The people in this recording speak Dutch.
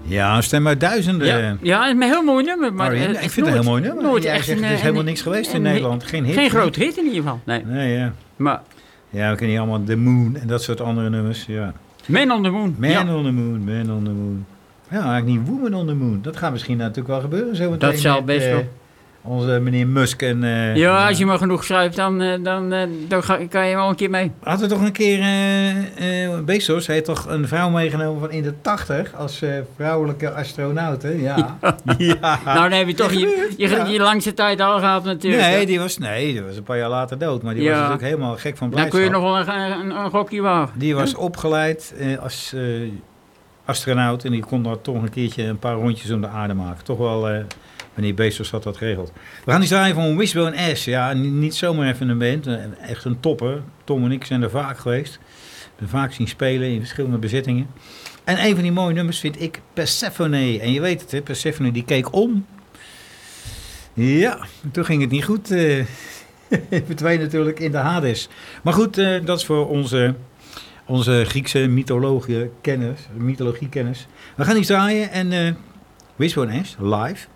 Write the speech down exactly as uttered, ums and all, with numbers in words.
Ja, een stem uit duizenden. Ja, ja, een heel mooi nummer. Maar, Arjen, uh, ik vind het een heel mooi nummer. Nooit Jij echt zegt, een, er is een, helemaal een, niks geweest in een, Nederland. Geen hit. Geen groot hit in ieder geval. Nee. Nee, ja. Maar Ja, we kennen hier allemaal The Moon en dat soort andere nummers. Ja. Man on the Moon. Man ja. on the Moon, Man on the Moon. Ja, eigenlijk niet Woman on the Moon. Dat gaat misschien natuurlijk wel gebeuren. Zo Dat zal met, best uh, wel. Onze meneer Musk en... Uh, Ja, als je maar genoeg schrijft, dan, uh, dan, uh, dan ga, kan je wel een keer mee. Had er toch een keer... Uh, uh, Bezos heeft toch een vrouw meegenomen van in de tachtig als uh, vrouwelijke astronaut, hè? Ja. ja. ja. Nou, dan heb je toch je, je, ja. je langste tijd al gehad natuurlijk. Nee, die was, nee, die was een paar jaar later dood. Maar die ja. was natuurlijk helemaal gek van blijdschap. Dan kun je nog wel een, een, een gokje wagen. Die was opgeleid uh, als uh, astronaut en die kon daar toch een keertje een paar rondjes om de aarde maken. Toch wel... Uh, Meneer Bezos had dat geregeld. We gaan die draaien van Wishbone Ash. Ja, niet zomaar even een band. Echt een topper. Tom en ik zijn er vaak geweest. Er vaak zien spelen in verschillende bezittingen. En een van die mooie nummers vind ik Persephone. En je weet het, hè, Persephone die keek om. Ja, toen ging het niet goed. Uh, verdween natuurlijk in de Hades. Maar goed, uh, dat is voor onze, onze Griekse mythologie-kenners. mythologie-kenners. We gaan die draaien en... Uh, Wishbone Ash, live.